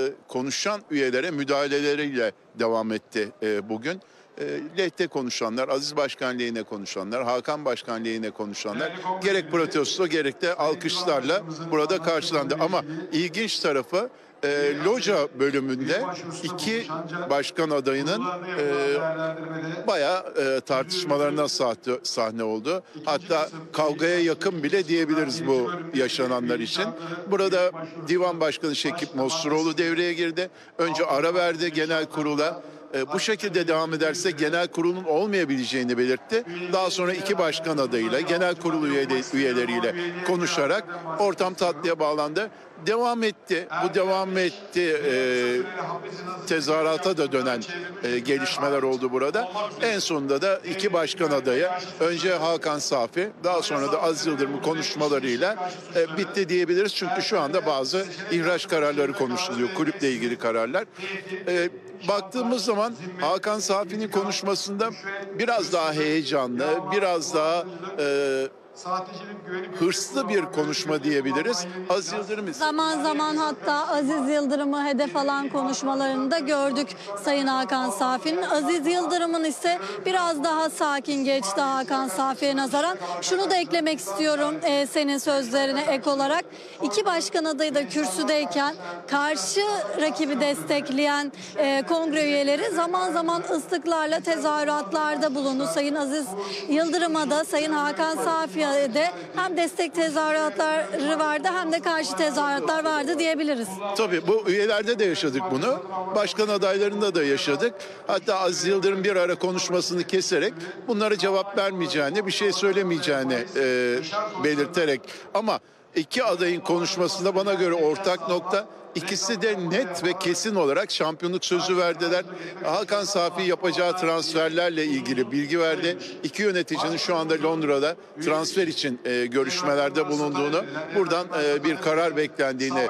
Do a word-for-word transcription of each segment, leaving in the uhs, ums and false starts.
konuşan üyelere müdahaleleriyle devam etti e, bugün. E, Lehte konuşanlar, Aziz Başkan lehine konuşanlar, Hakan Başkan lehine konuşanlar gerek protesto gerek de alkışlarla burada karşılandı. Ama ilginç tarafı e, loca bölümünde iki başkan adayının e, bayağı e, tartışmalarına sahte, sahne oldu. Hatta kavgaya yakın bile diyebiliriz bu yaşananlar için. Burada Divan Başkanı Şekip Mosturoğlu devreye girdi. Önce ara verdi genel kurula. E, bu şekilde devam ederse genel kurulun olmayabileceğini belirtti. Daha sonra iki başkan adayıyla, genel kurul üyeleriyle konuşarak ortam tatlıya bağlandı. Devam etti. Bu devam etti. E, tezahürata da dönen e, gelişmeler oldu burada. En sonunda da iki başkan adayı, önce Hakan Safi, daha sonra da Aziz Yıldırım'ın konuşmalarıyla e, bitti diyebiliriz. Çünkü şu anda bazı ihraç kararları konuşuluyor, kulüple ilgili kararlar. E, baktığımız zaman Hakan Safi'nin konuşmasında biraz daha heyecanlı, biraz daha e, hırslı bir konuşma diyebiliriz. Aziz Yıldırım zaman zaman hatta Aziz Yıldırım'ı hedef alan konuşmalarını da gördük Sayın Hakan Safi'nin. Aziz Yıldırım'ın ise biraz daha sakin geçti Hakan Safi'ye nazaran. Şunu da eklemek istiyorum e, senin sözlerine ek olarak. İki başkan adayı da kürsüdeyken karşı rakibi destekleyen e, kongre üyeleri zaman zaman ıslıklarla tezahüratlarda bulundu. Sayın Aziz Yıldırım'a da Sayın Hakan Safi'ye de hem destek tezahüratları vardı hem de karşı tezahüratlar vardı diyebiliriz. Tabii bu üyelerde de yaşadık bunu. Başkan adaylarında da yaşadık. Hatta Aziz Yıldırım bir ara konuşmasını keserek bunlara cevap vermeyeceğini, bir şey söylemeyeceğini e, belirterek, ama iki adayın konuşmasında bana göre ortak nokta, İkisi de net ve kesin olarak şampiyonluk sözü verdiler. Hakan Safi yapacağı transferlerle ilgili bilgi verdi. İki yöneticinin şu anda Londra'da transfer için e, görüşmelerde bulunduğunu, buradan e, bir karar beklendiğini,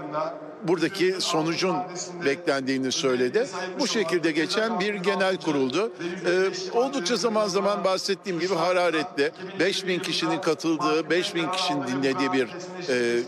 buradaki sonucun beklendiğini söyledi. Bu şekilde geçen bir genel kuruldu. Ee, oldukça zaman zaman bahsettiğim gibi hararetli, beş bin kişinin katıldığı, beş bin kişinin dinlediği bir e,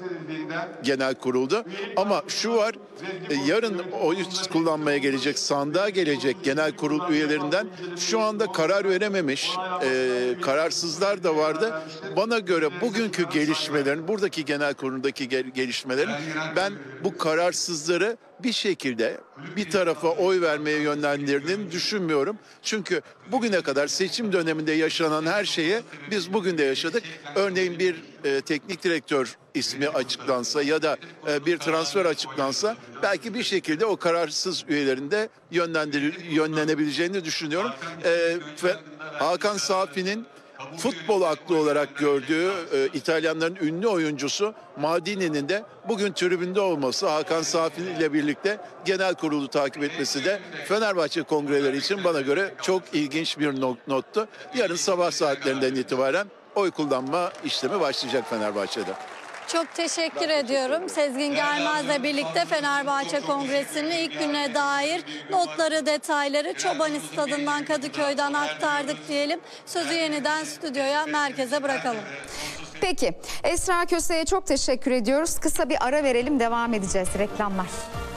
genel kuruldu. Ama şu var, e, yarın oy kullanmaya gelecek, sandığa gelecek genel kurul üyelerinden şu anda karar verememiş, e, kararsızlar da vardı. Bana göre bugünkü gelişmelerin, buradaki genel kurulundaki gel gelişmelerin, ben bu kararsızları bir şekilde bir tarafa oy vermeye yönlendirdiğini düşünmüyorum. Çünkü bugüne kadar seçim döneminde yaşanan her şeyi biz bugün de yaşadık. Örneğin bir e, teknik direktör ismi açıklansa ya da e, bir transfer açıklansa belki bir şekilde o kararsız üyelerin de yönlendir yönlenebileceğini düşünüyorum. E, Hakan Safi'nin futbol aklı olarak gördüğü e, İtalyanların ünlü oyuncusu Maldini'nin de bugün tribünde olması, Hakan Safi ile birlikte genel kurulu takip etmesi de Fenerbahçe kongreleri için bana göre çok ilginç bir not, nottu. Yarın sabah saatlerinden itibaren oy kullanma işlemi başlayacak Fenerbahçe'de. Çok teşekkür ediyorum. Sezgin Gelmez'le birlikte Fenerbahçe Kongresi'nin ilk gününe dair notları, detayları Çobani Stadı'ndan, Kadıköy'den aktardık diyelim. Sözü yeniden stüdyoya, merkeze bırakalım. Peki, Esra Köse'ye çok teşekkür ediyoruz. Kısa bir ara verelim, devam edeceğiz. Reklamlar.